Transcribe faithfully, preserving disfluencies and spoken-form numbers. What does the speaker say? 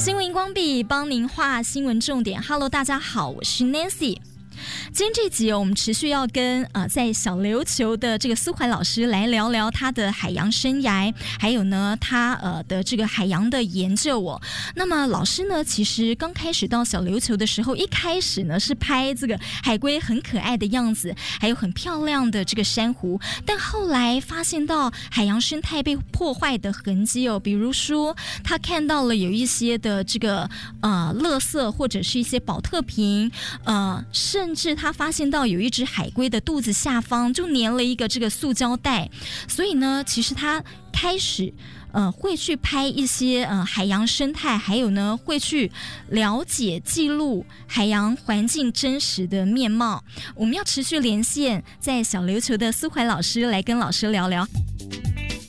新闻荧光笔帮您画新闻重点。Hello， 大家好，我是 Nancy。今天这集、哦、我们持续要跟呃在小琉球的这个苏怀老师来聊聊他的海洋生涯，还有呢他呃的这个海洋的研究哦。那么老师呢，其实刚开始到小琉球的时候，一开始呢是拍这个海龟很可爱的样子，还有很漂亮的这个珊瑚，但后来发现到海洋生态被破坏的痕迹哦，比如说他看到了有一些的这个呃垃圾或者是一些保特瓶，呃甚至他发现到有一只海龟的肚子下方就粘了一个这个塑胶袋，所以呢其实他开始呃会去拍一些呃海洋生态，还有呢会去了解记录海洋环境真实的面貌。我们要持续连线在小琉球的苏怀老师，来跟老师聊聊。